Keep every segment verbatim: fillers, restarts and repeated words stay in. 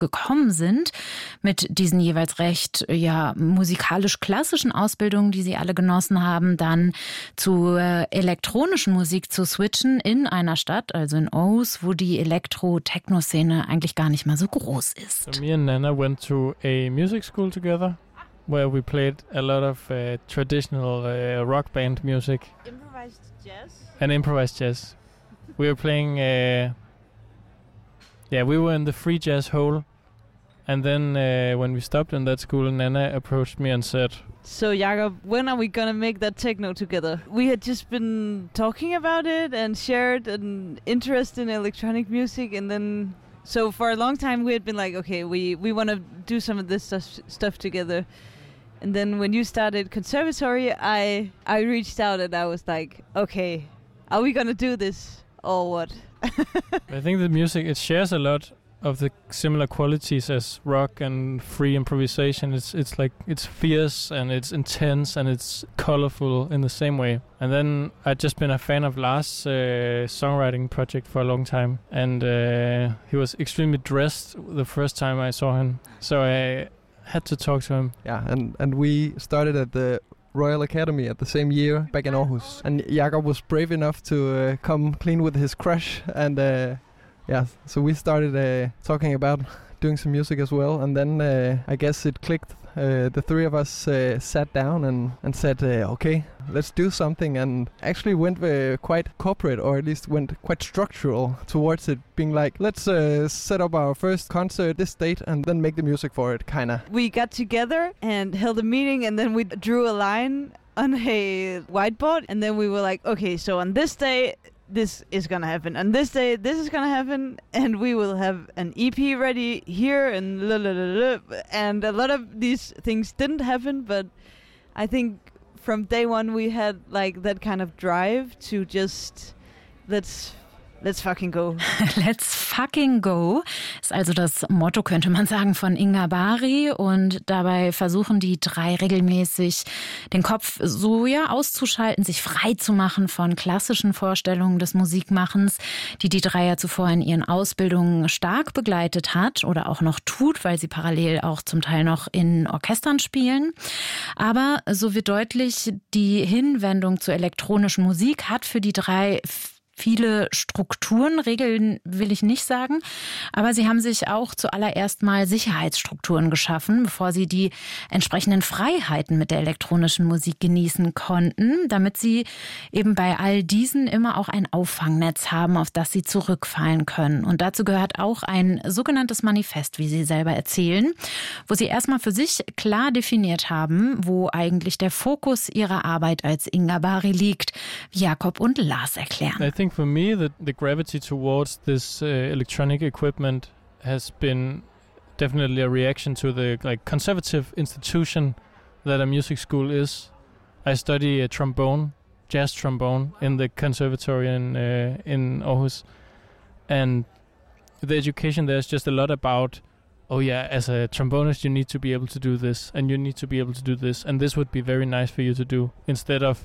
gekommen sind mit diesen jeweils recht ja musikalisch-klassischen Ausbildungen, die sie alle genossen haben, dann zu äh, elektronischen Musik zu switchen in einer Stadt, also in Aarhus, wo die Elektro-Techno-Szene eigentlich gar nicht mal so groß ist. So me and Nana went to a music school together, where we played a lot of uh, traditional uh, rock band music. Improvised jazz? And improvised jazz. We were playing, uh, yeah, we were in the free jazz hole. And then uh, when we stopped in that school, Nana approached me and said, "So Jakob, when are we gonna make that techno together?" We had just been talking about it and shared an interest in electronic music, and then so for a long time we had been like, okay, we, we want to do some of this stuff, stuff together. And then when you started conservatory, I I reached out and I was like, okay, are we gonna do this or what? I think the music, it shares a lot of the similar qualities as rock and free improvisation. It's it's like it's fierce and it's intense and it's colorful in the same way. And then I'd just been a fan of Lars' uh, songwriting project for a long time, and uh, he was extremely dressed the first time I saw him, so I had to talk to him. Yeah, and and we started at the Royal Academy at the same year back in Aarhus, and Jakob was brave enough to uh, come clean with his crush, and uh, yeah, so we started uh, talking about doing some music as well, and then uh, I guess it clicked. Uh, the three of us uh, sat down and, and said, uh, okay, let's do something, and actually went uh, quite corporate, or at least went quite structural towards it, being like, let's uh, set up our first concert this date and then make the music for it, kind of. We got together and held a meeting, and then we drew a line on a whiteboard, and then we were like, okay, so on this day, this is gonna happen. On this day, this is gonna happen, and we will have an E P ready here, and la la la la. And a lot of these things didn't happen, but I think from day one we had like that kind of drive to just let's Let's fucking go. Let's fucking go ist also das Motto, könnte man sagen, von Inga Bari. Und dabei versuchen die drei regelmäßig den Kopf so ja auszuschalten, sich frei zu machen von klassischen Vorstellungen des Musikmachens, die die drei ja zuvor in ihren Ausbildungen stark begleitet hat oder auch noch tut, weil sie parallel auch zum Teil noch in Orchestern spielen. Aber so wird deutlich, die Hinwendung zur elektronischen Musik hat für die drei viele Strukturen, Regeln will ich nicht sagen, aber sie haben sich auch zuallererst mal Sicherheitsstrukturen geschaffen, bevor sie die entsprechenden Freiheiten mit der elektronischen Musik genießen konnten, damit sie eben bei all diesen immer auch ein Auffangnetz haben, auf das sie zurückfallen können. Und dazu gehört auch ein sogenanntes Manifest, wie sie selber erzählen, wo sie erstmal für sich klar definiert haben, wo eigentlich der Fokus ihrer Arbeit als Inga Bari liegt, wie Jakob und Lars erklären. I think for me, the, the gravity towards this uh, electronic equipment has been definitely a reaction to the like conservative institution that a music school is. I study a trombone, jazz trombone, in the conservatory in uh, in Aarhus, and the education there is just a lot about, oh yeah, as a trombonist you need to be able to do this, and you need to be able to do this, and this would be very nice for you to do, instead of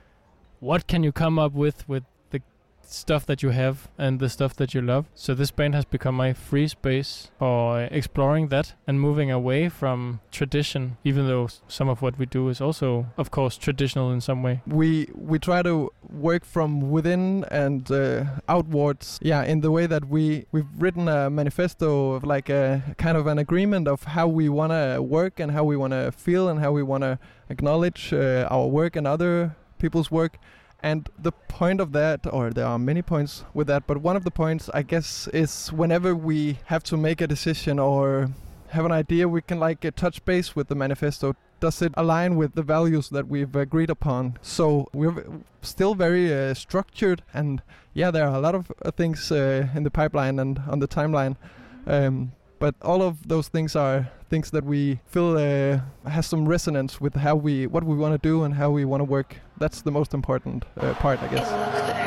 what can you come up with with stuff that you have and the stuff that you love. So this band has become my free space for exploring that and moving away from tradition, even though some of what we do is also, of course, traditional in some way. We we try to work from within and uh, outwards. Yeah, in the way that we we've written a manifesto of like a kind of an agreement of how we want to work and how we want to feel and how we want to acknowledge uh, our work and other people's work. And the point of that, or there are many points with that, but one of the points, I guess, is whenever we have to make a decision or have an idea, we can like uh, touch base with the manifesto. Does it align with the values that we've agreed upon? So we're still very uh, structured, and yeah, there are a lot of uh, things uh, in the pipeline and on the timeline. Um, But all of those things are things that we feel uh, has some resonance with how we, what we want to do and how we want to work. That's the most important uh, part, I guess.